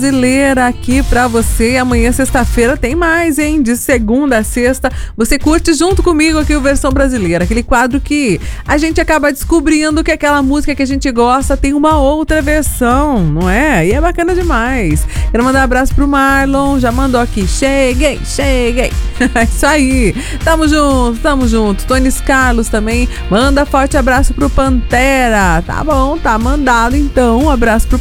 Brasileira aqui pra você. Amanhã, sexta-feira, tem mais, hein? De segunda a sexta, você curte junto comigo aqui o Versão Brasileira, aquele quadro que a gente acaba descobrindo que aquela música que a gente gosta tem uma outra versão, não é? E é bacana demais. Quero mandar um abraço pro Marlon, já mandou aqui, cheguei. É isso aí, tamo junto. Tonis Carlos também, manda forte abraço pro Pantera. Tá bom, tá mandado então, um abraço pro